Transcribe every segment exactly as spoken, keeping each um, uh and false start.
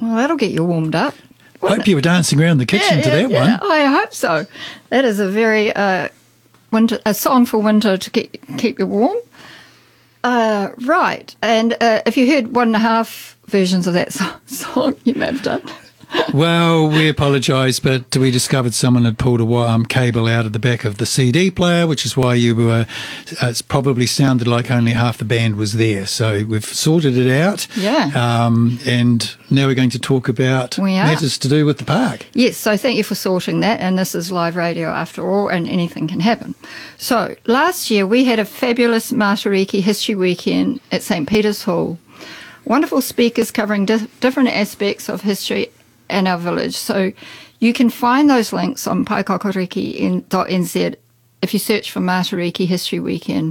Well, that'll get you warmed up. Hope you were dancing around the kitchen yeah, to yeah, that yeah. one. I hope so. That is a very uh, winter a song for winter to keep keep you warm. Uh, right, and uh, if you heard one and a half versions of that so- song, you may have done. Well, we apologise, but we discovered someone had pulled a wi- um, cable out of the back of the C D player, which is why you were. Uh, it's probably sounded like only half the band was there. So we've sorted it out. Yeah. Um, and now we're going to talk about We are. matters to do with the park. Yes, so thank you for sorting that, and this is live radio after all, and anything can happen. So last year we had a fabulous Matariki History Weekend at St Peter's Hall. Wonderful speakers covering di- different aspects of history and our village. So you can find those links on paikokoriki dot n z if you search for Matariki History Weekend.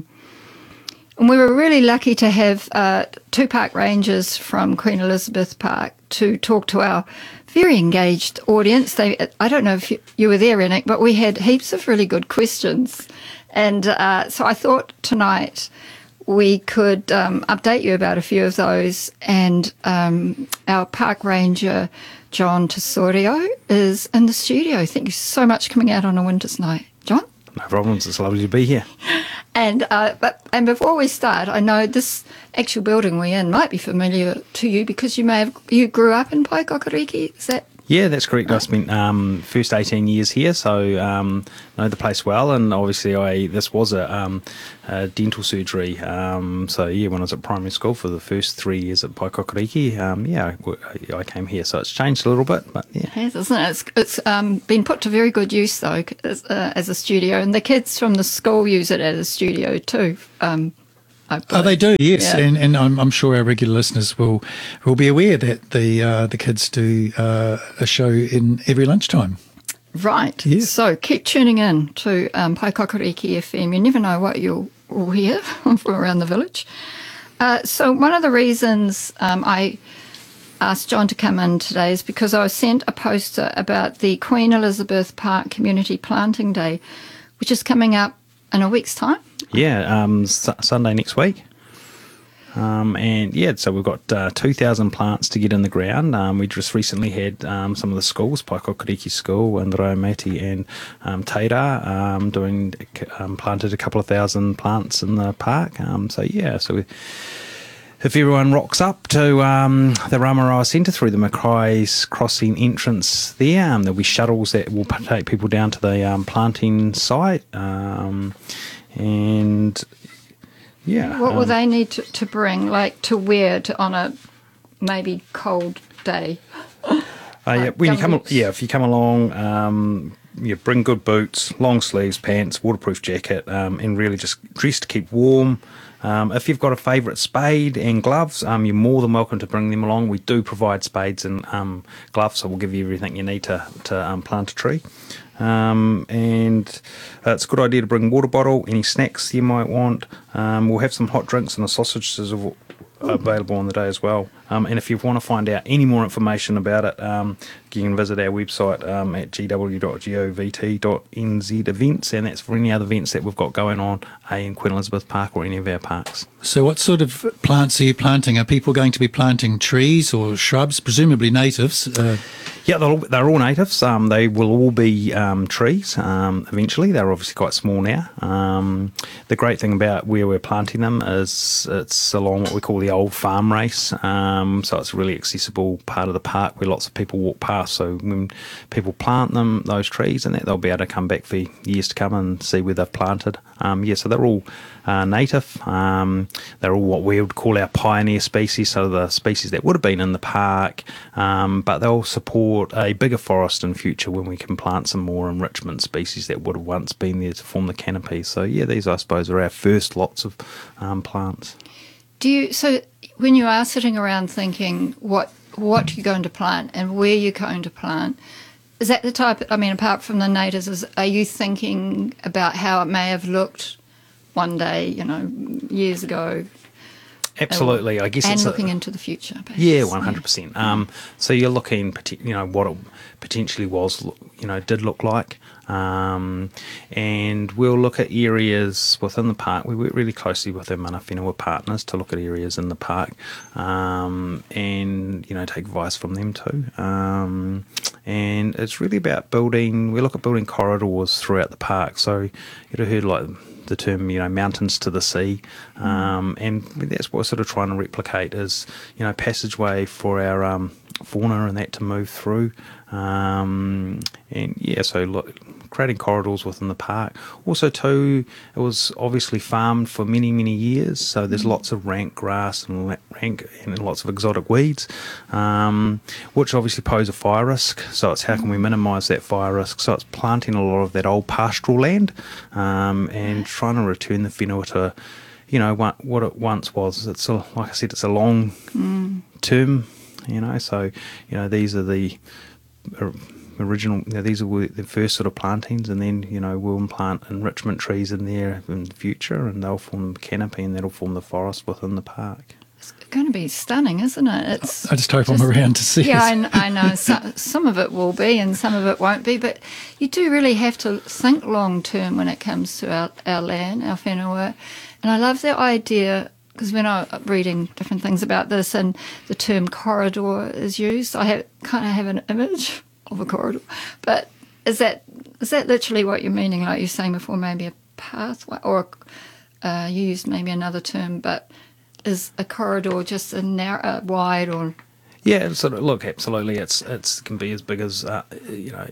And we were really lucky to have uh, two park rangers from Queen Elizabeth Park to talk to our very engaged audience. They, I don't know if you, you were there, Rennick, but we had heaps of really good questions. And uh, so I thought tonight we could um, update you about a few of those. And um, our park ranger, John Tesorio, is in the studio. Thank you so much for coming out on a winter's night. John? No problems. It's lovely to be here. And uh, but and before we start, I know this actual building we're in might be familiar to you because you may have you grew up in Paikokoriki. Is that? Yeah, that's correct. I spent um, first eighteen years here, so um, know the place well. And obviously, I this was a, um, a dental surgery. Um, so yeah, when I was at primary school for the first three years at Paikokoriki, um, yeah, I, I came here. So it's changed a little bit, but yeah. It has, isn't it? It's, it's um, been put to very good use though as, uh, as a studio, and the kids from the school use it as a studio too. Um, I Oh, they do, yes, Yeah. and and I'm, I'm sure our regular listeners will will be aware that the uh, the kids do uh, a show in every lunchtime. Right. Yeah. So keep tuning in to um, Paikokoriki F M. You never know what you'll, will hear from around the village. Uh, so one of the reasons um, I asked John to come in today is because I was sent a poster about the Queen Elizabeth Park Community Planting Day, which is coming up in a week's time. Yeah, um, su- Sunday next week. Um, and yeah, so we've got uh, two thousand plants to get in the ground. Um, we just recently had um, some of the schools, Paikokoriki School and Raumati and um, Teira, um, doing um, planted a couple of thousand plants in the park. Um, so yeah, so we, if everyone rocks up to um, the Ramarawa Centre through the Mackay's Crossing entrance there, um, there'll be shuttles that will take people down to the um, planting site. Um, and yeah. What will um, they need to, to bring, like to wear to on a maybe cold day? Uh, yeah, Like when you come, gumboots. yeah, if you come along, um, you bring good boots, long sleeves, pants, waterproof jacket, um, and really just dress to keep warm. Um, if you've got a favourite spade and gloves, um, you're more than welcome to bring them along. We do provide spades and um, gloves, so we'll give you everything you need to to um, plant a tree. Um, and uh, it's a good idea to bring water bottle, any snacks you might want. Um, we'll have some hot drinks and a sausage sizzle available on the day as well. Um, and if you want to find out any more information about it, um, you can visit our website um, at g w dot govt dot n z events, and that's for any other events that we've got going on uh, in Queen Elizabeth Park or any of our parks. So what sort of plants are you planting? Are people going to be planting trees or shrubs, presumably natives? Uh, Yeah, they're all, they're all natives. Um, they will all be um, trees um, eventually. They're obviously quite small now. Um, the great thing about where we're planting them is it's along what we call the old farm race. Um, so it's a really accessible part of the park where lots of people walk past. So when people plant them, those trees, and that they'll be able to come back for years to come and see where they've planted. Um, yeah, so they're all uh, native. Um, they're all what we would call our pioneer species, so the species that would have been in the park, um, but they'll support a bigger forest in future when we can plant some more enrichment species that would have once been there to form the canopy. So yeah, these I suppose are our first lots of um, plants. Do you so when you are sitting around thinking what what you're going to plant and where you're going to plant, is that the type? I mean, apart from the natives, is, are you thinking about how it may have looked one day, you know, years ago? Absolutely, I guess and it's looking a, into the future. Perhaps. Yeah, one hundred percent. Um, so you're looking, parti- you know, what it potentially was, you know, did look like. Um, and we'll look at areas within the park. We work really closely with our mana whenua partners to look at areas in the park um, and and you know take advice from them too. Um, and it's really about building. We look at building corridors throughout the park. So you'd have heard like the term, you know, mountains to the sea, um, and that's what we're sort of trying to replicate is, you know, passageway for our um, fauna and that to move through, um, and yeah, so look, creating corridors within the park. Also, too, it was obviously farmed for many, many years, so there's lots of rank grass and la- rank and lots of exotic weeds, um, which obviously pose a fire risk. So it's how can we minimise that fire risk? So it's planting a lot of that old pastoral land, um, and trying to return the whenua to, you know, what, what it once was. It's a, like I said, it's a long mm. term, you know. So you know, these are the uh, original, you know, these are the first sort of plantings, and then, you know, we'll plant enrichment trees in there in the future, and they'll form the canopy, and that'll form the forest within the park. It's going to be stunning, isn't it? It's I just hope just, I'm around to see yeah, it. Yeah, I, I know. So, some of it will be and some of it won't be, but you do really have to think long term when it comes to our, our land, our whenua. And I love the idea, because when I'm reading different things about this and the term corridor is used, I have, kind of have an image of a corridor. But is that is that literally what you're meaning? Like you were saying before, maybe a pathway, or uh, you used maybe another term, but is a corridor just a narrow, wide, or? Yeah, sort of. Look, absolutely, it's it's can be as big as uh, you know.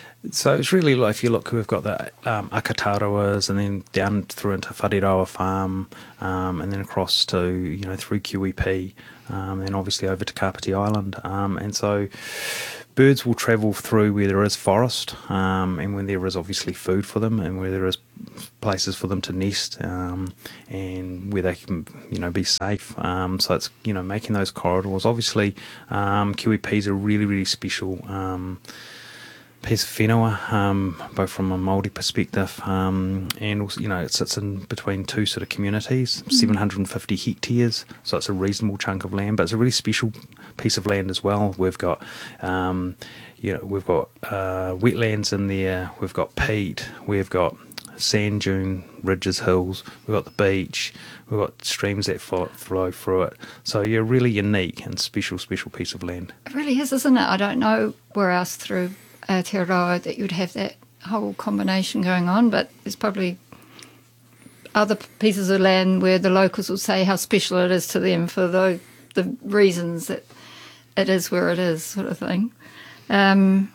So it's really like, if you look, we've got the um, Akataruas, and then down through into Whareroa Farm, um, and then across to, you know, through Q E P, um, and obviously over to Kapiti Island. Um, and so birds will travel through where there is forest, um, and when there is obviously food for them, and where there is places for them to nest, um, and where they can, you know, be safe. Um, so it's, you know, making those corridors. Obviously, um, Q E P is a really, really special Um, piece of whenua, um, both from a Māori perspective, um, and also, you know, it sits in between two sort of communities, mm. seven hundred fifty hectares, so it's a reasonable chunk of land, but it's a really special piece of land as well. We've got, um, you know, we've got uh, wetlands in there, we've got peat, we've got sand dune, ridges, hills, we've got the beach, we've got streams that flow, flow through it. So you're really unique and special, special piece of land. It really is, isn't it? I don't know where else through Aotearoa that you'd have that whole combination going on, but there's probably other pieces of land where the locals will say how special it is to them for the the reasons that it is where it is, sort of thing. Um,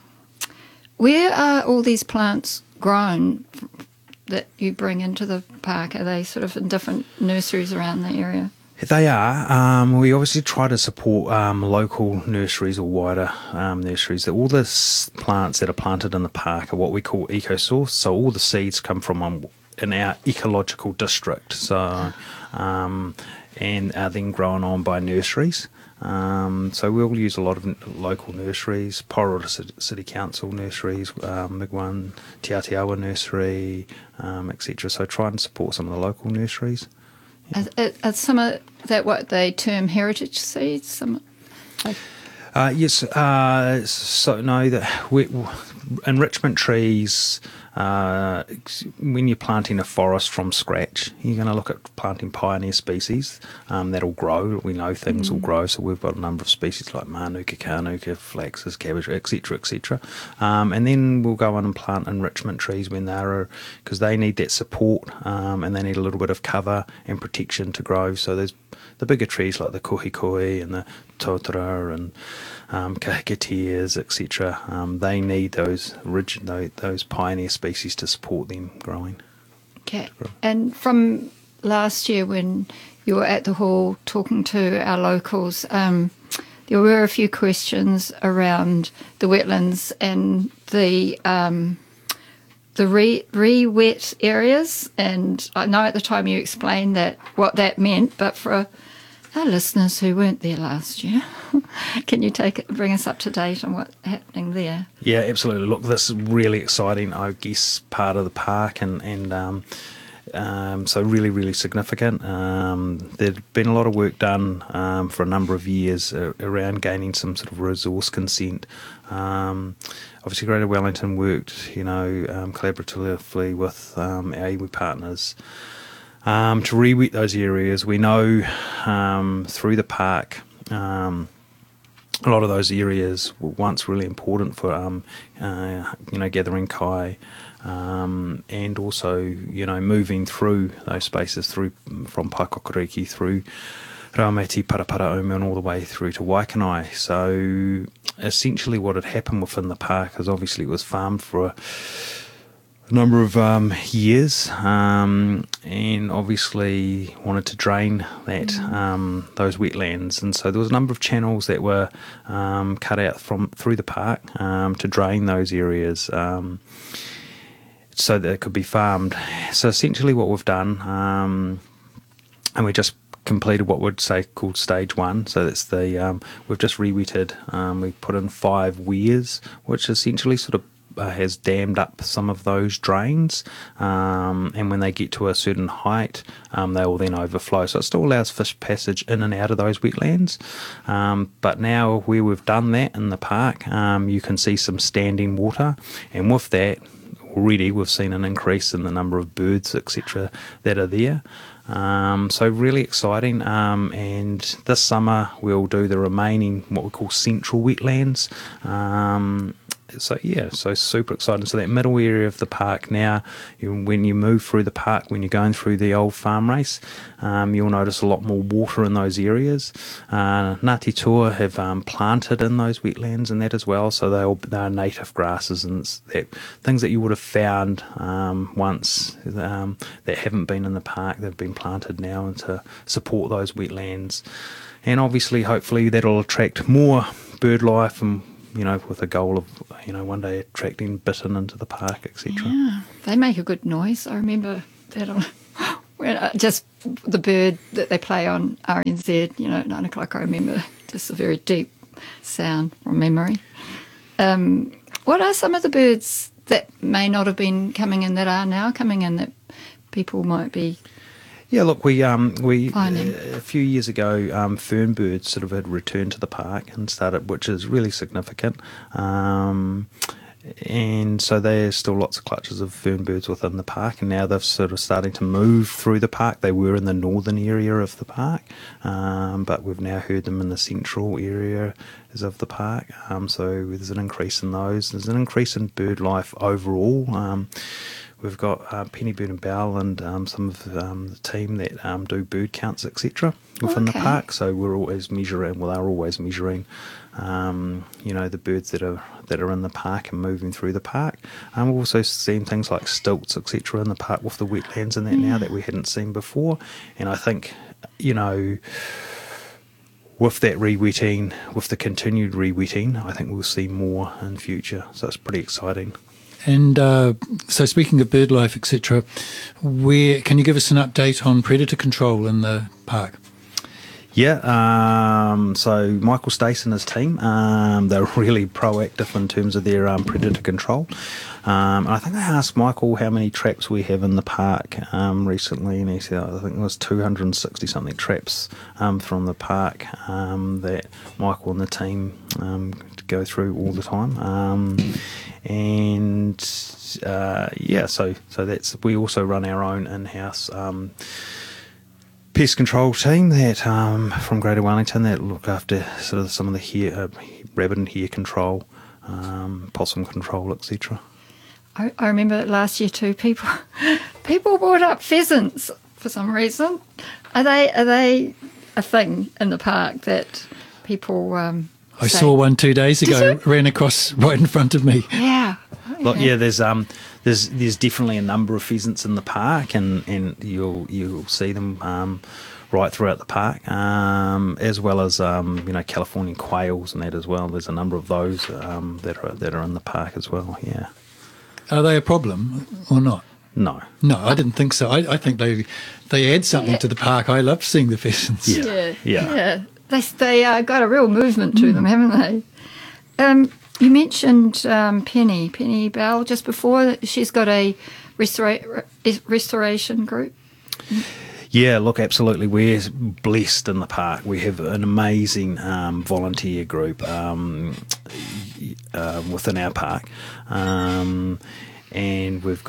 where are all these plants grown that you bring into the park? Are they sort of in different nurseries around the area? They are. Um, we obviously try to support um, local nurseries or wider um, nurseries. All the s- plants that are planted in the park are what we call eco-sourced. So all the seeds come from um, in our ecological district. So um, and are then grown on by nurseries. Um, so we'll use a lot of n- local nurseries, Porora City, City Council nurseries, um, Migwan, Te Aotearoa Nursery, um, et cetera. So try and support some of the local nurseries. Yeah. Are, are some of that what they term heritage seeds? Some, like... uh, yes. Uh, so no, that we, enrichment trees. Uh, when you're planting a forest from scratch, you're going to look at planting pioneer species um, that'll grow. We know things mm. will grow, so we've got a number of species like Manuka, Karnuka, flaxes, cabbage, et cetera, et cetera. Um, and then we'll go on and plant enrichment trees when they're, because they need that support um, and they need a little bit of cover and protection to grow. So there's the bigger trees like the kohikoi and the totara and um, kahikateas, et cetera. Um, they need those rigid, those, those pioneer species to support them growing. Okay. And from last year when you were at the hall talking to our locals, um, there were a few questions around the wetlands and the um, the re, re-wet areas. And I know at the time you explained that what that meant, but for our listeners who weren't there last year, can you take it, bring us up to date on what's happening there? Yeah, absolutely. Look, this is really exciting, I guess, part of the park, and, and um, um, so really, really significant. Um, there'd been a lot of work done um, for a number of years uh, around gaining some sort of resource consent. Um, obviously, Greater Wellington worked, you know, um, collaboratively with um, our iwi partners Um, to re-wet those areas. We know um, through the park, um, a lot of those areas were once really important for, um, uh, you know, gathering kai, um, and also, you know, moving through those spaces through from Paikokariki through Raumati, Parapara Ome, and all the way through to Waikanai. So essentially what had happened within the park is obviously it was farmed for a a number of um, years, um, and obviously wanted to drain that um, those wetlands, and so there was a number of channels that were um, cut out from through the park um, to drain those areas, um, so that it could be farmed. So essentially, what we've done, um, and we just completed what we'd say called stage one. So that's the um, we've just re-wetted. Um, we put in five weirs, which essentially sort of Uh, has dammed up some of those drains, um, and when they get to a certain height, um, they will then overflow. So it still allows fish passage in and out of those wetlands. Um, but now where we've done that in the park, um, you can see some standing water, and with that, already we've seen an increase in the number of birds, et cetera, that are there. Um, so really exciting, um, and this summer we'll do the remaining what we call central wetlands. Um, So yeah, so super exciting. So that middle area of the park now, you, when you move through the park, when you're going through the old farm race, um, you'll notice a lot more water in those areas. Uh, Ngāti Toa have um, planted in those wetlands and that as well. So they'll they're native grasses and that, things that you would have found um, once um, that haven't been in the park. They've been planted now and to support those wetlands, and obviously, hopefully, that'll attract more bird life and, you know, with a goal of, you know, one day attracting bittern into the park, et cetera. Yeah, they make a good noise. I remember that on when uh, just the bird that they play on R N Z, you know, at nine o'clock. I remember just a very deep sound from memory. Um, what are some of the birds that may not have been coming in that are now coming in that people might be? Yeah, look, we um we Finding. uh, a few years ago, um, fern birds sort of had returned to the park and started, which is really significant. Um, and so there's still lots of clutches of fern birds within the park, and now they're sort of starting to move through the park. They were in the northern area of the park, um, but we've now heard them in the central area of the park. Um, so there's an increase in those. There's an increase in bird life overall. Um, We've got uh, Penny Bird and Bell and um, some of um, the team that um, do bird counts, et cetera, within Okay. the park. So we're always measuring. Well, they're always measuring, um, you know, the birds that are that are in the park and moving through the park. And we've also seen things like stilts, et cetera, in the park with the wetlands and that now that we hadn't seen before. And I think, you know, with that re-wetting, with the continued re-wetting, I think we'll see more in future. So it's pretty exciting. And uh, so, speaking of bird life, et cetera, where can you give us an update on predator control in the park? Yeah, um, so Michael Stace and his team, um, they're really proactive in terms of their um, predator control. Um, and I think I asked Michael how many traps we have in the park um, recently, and he said I think it was two hundred sixty something traps um, from the park um, that Michael and the team um, go through all the time. Um, and uh, yeah, so so that's we also run our own in-house Um, pest control team that um, from Greater Wellington that look after sort of some of the hair, uh, rabbit and hare control, um, possum control, et cetera. I, I remember last year too. People, people brought up pheasants for some reason. Are they are they a thing in the park that people? Um, I say? saw one two days Did ago, you? ran across right in front of me. Yeah. Look, yeah, there's um, there's there's definitely a number of pheasants in the park, and, and you'll you'll see them um, right throughout the park, um, as well as um, you know, Californian quails and that as well. There's a number of those um, that are that are in the park as well. Yeah. Are they a problem or not? No. No, I didn't think so. I, I think they they add something Yeah. to the park. I love seeing the pheasants. Yeah. Yeah, Yeah. yeah. They they uh, got a real movement to them, haven't they? Um, you mentioned um, Penny Penny Bell just before. She's got a restora- re- restoration group. Yeah, look, absolutely. We're blessed in the park. We have an amazing um, volunteer group um, uh, within our park, um, and we've got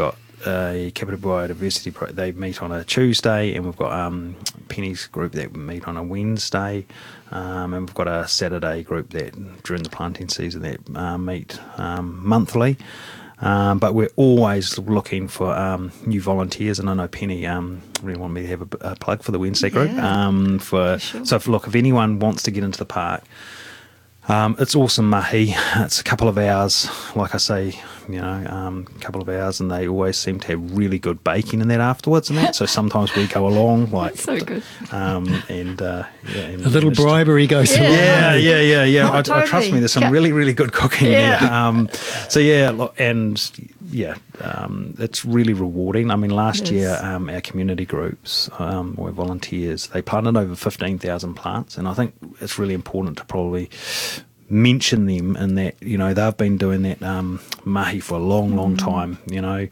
a Capital Biodiversity Pro. They meet on a Tuesday, and we've got um, Penny's group that meet on a Wednesday, um, and we've got a Saturday group that during the planting season that uh, meet um, monthly. Um, but we're always looking for um, new volunteers, and I know Penny um, really wanted me to have a, a plug for the Wednesday group. Yeah, um, for, for sure. So, if, look, if anyone wants to get into the park, um, it's awesome mahi. It's a couple of hours, like I say, you know, um, a couple of hours, and they always seem to have really good baking in that afterwards and that. So sometimes we go along, like, so good. Um, and uh, yeah, and A little just- bribery goes Yeah. a long Yeah, way. yeah, yeah, yeah. Oh, I, I trust totally. me. There's some Yeah. really, really good cooking Yeah. there. Um, so yeah, look, and yeah, um, it's really rewarding. I mean, last It year, is. um, our community groups, um, or volunteers, they planted over fifteen thousand plants, and I think it's really important to probably mention them in that, you know, they've been doing that um, mahi for a long, long time, you know,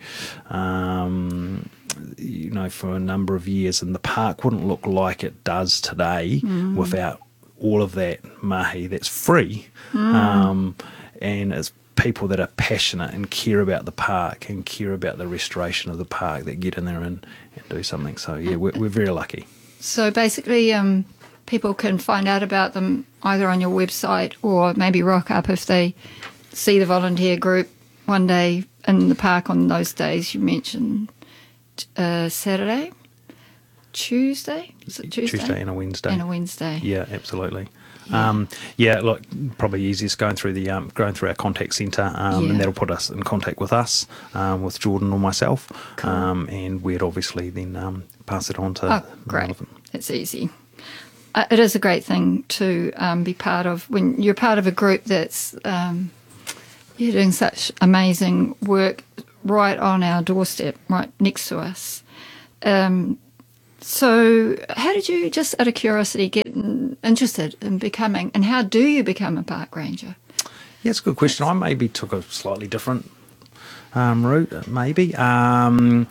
um, you know, for a number of years, and the park wouldn't look like it does today without all of that mahi that's free, um, and it's people that are passionate and care about the park and care about the restoration of the park that get in there and, and do something. So yeah, we're, we're very lucky. So basically, um, people can find out about them either on your website or maybe rock up if they see the volunteer group one day in the park on those days you mentioned. Uh, Saturday, Tuesday, is it Tuesday? Tuesday and a Wednesday. And a Wednesday. Yeah, absolutely. Yeah. Um, yeah, look, probably easiest going through the um, going through our contact centre, um, Yeah. and that'll put us in contact with us, um, with Jordan or myself, Cool. um, and we'd obviously then um, pass it on to. Oh, great. relevant- It's easy. Uh, it is a great thing to um, be part of when you're part of a group that's um, you're doing such amazing work right on our doorstep, right next to us. Um, so how did you, just out of curiosity, get in- interested in becoming, and how do you become a park ranger? Yeah, it's a good question. I maybe took a slightly different um, route, maybe. Um,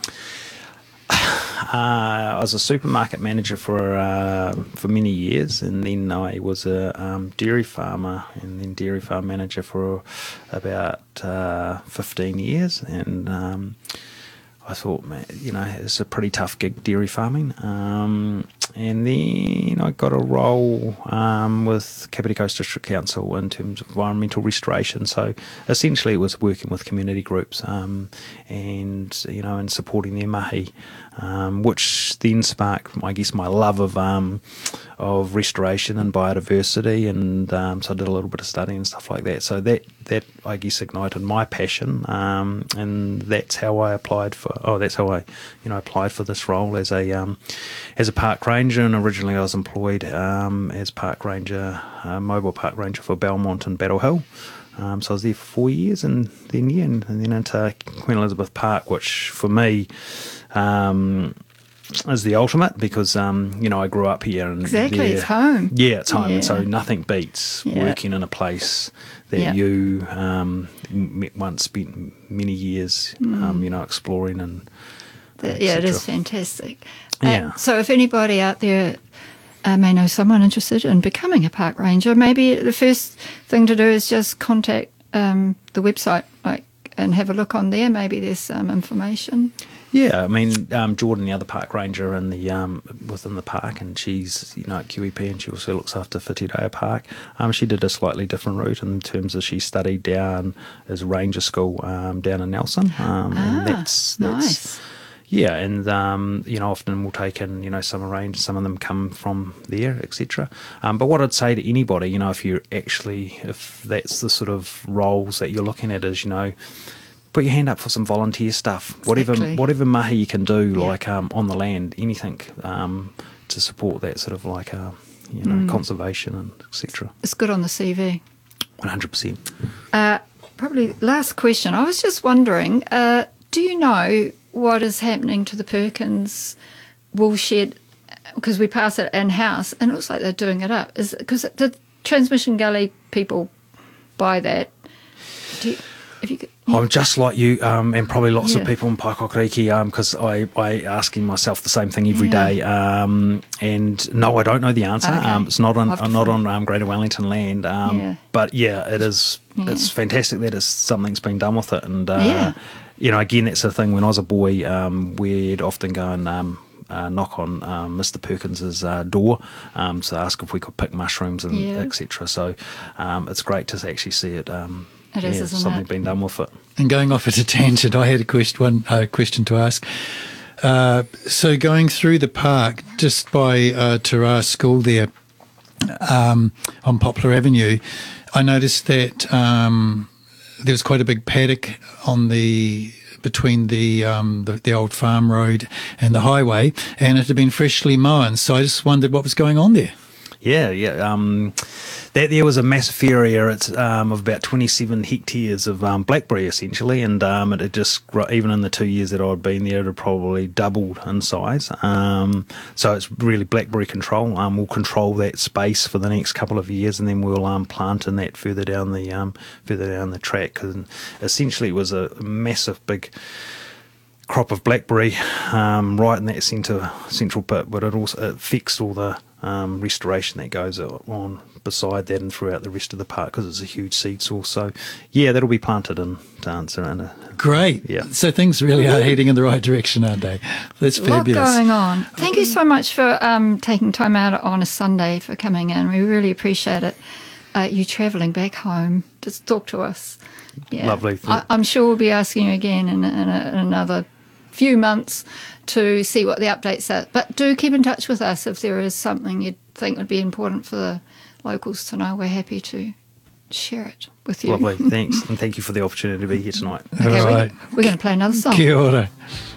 Uh, I was a supermarket manager for uh, for many years, and then I was a um, dairy farmer, and then dairy farm manager for about uh, fifteen years. And um, I thought, man, you know, it's a pretty tough gig, dairy farming. Um, and then I got a role um, with Kapiti Coast District Council in terms of environmental restoration. So essentially, it was working with community groups um, and you know, and supporting their mahi, um, which then sparked, I guess, my love of um, of restoration and biodiversity. And um, so I did a little bit of study and stuff like that. So that that I guess ignited my passion, um, and that's how I applied for. Oh, that's how I, you know, applied for this role as a um, as a park ranger. And originally, I was employed um, as park ranger, uh, mobile park ranger for Belmont and Battle Hill. Um, so I was there for four years, and then yeah, and, and then into Queen Elizabeth Park, which for me um, is the ultimate because um, you know, I grew up here and Exactly, there- it's home. Yeah, it's home. And so Yeah. nothing beats Yeah. working in a place that Yeah. you um, m- once spent many years, Mm. um, you know, exploring and. That- yeah, it et is cetera. fantastic. Yeah. And so if anybody out there uh, may know someone interested in becoming a park ranger, maybe the first thing to do is just contact um, the website, like, and have a look on there. Maybe there's some information. Yeah, I mean, um, Jordan, the other park ranger in the um, within the park, and she's, you know, at Q E P, and she also looks after Whitireia Park. Um, she did a slightly different route in terms of she studied down as ranger school um, down in Nelson, um, Ah, and that's, that's nice. yeah, and um, you know, often we'll take in, you know, some range, some of them come from there, et cetera. Um, but what I'd say to anybody, you know, if you're actually, if that's the sort of roles that you're looking at, is, you know, put your hand up for some volunteer stuff, whatever Exactly. whatever mahi you can do, Yeah. like um, on the land, anything um, to support that sort of like uh, you know, Mm. conservation and et cetera. It's good on the C V. One hundred percent. Uh, probably last question. I was just wondering, uh, do you know what is happening to the Perkins woolshed? Because we pass it in-house, and it looks like they're doing it up. Is because the Transmission Gully people buy that? Do you, if you could, I'm just like you, um, and probably lots Yeah. of people in Paikokariki, because I, I asking myself the same thing every Yeah. day. Um, and no, I don't know the answer. Okay. Um, it's not on I'll have to not find- on um, Greater Wellington land. Um, Yeah. But yeah, it is. Yeah. It's fantastic that is something's been done with it, and uh, Yeah. you know, again, that's the thing. When I was a boy, um, we'd often go and um, uh, knock on um, Mister Perkins's uh, door um, to ask if we could pick mushrooms and Yeah. et cetera. So um, it's great to actually see it. Um, It yeah, is, isn't something it? being done with it. And going off at a tangent, I had a question, one uh, question to ask. Uh, so going through the park, just by uh, Tara School there um, on Poplar Avenue, I noticed that um, there was quite a big paddock on the between the, um, the the old farm road and the highway, and it had been freshly mown. So I just wondered what was going on there. Yeah, yeah. Um, that there was a massive area. It's um, of about twenty-seven hectares of um, blackberry essentially, and um, it had just gro- even in the two years that I'd been there, it had probably doubled in size. Um, so it's really blackberry control. Um, we'll control that space for the next couple of years, and then we'll um, plant in that further down the um, further down the track. Because essentially, it was a massive big crop of blackberry um, right in that centre central pit, but it also it fixed all the um, restoration that goes on beside that and throughout the rest of the park because it's a huge seed source. So yeah, that'll be planted in dance and a, Great. Yeah. So things really are heading in the right direction, aren't they? That's A lot fabulous. going on. Thank you so much for um, taking time out on a Sunday for coming in. We really appreciate it. Uh, you travelling back home to talk to us. Yeah. Lovely. I, I'm sure we'll be asking you again in, in, a, in another few months to see what the updates are. But do keep in touch with us if there is something you think would be important for the locals to know. We're happy to share it with you. Lovely, thanks, and thank you for the opportunity to be here tonight. Okay, All right. we, we're going to play another song. Kia ora.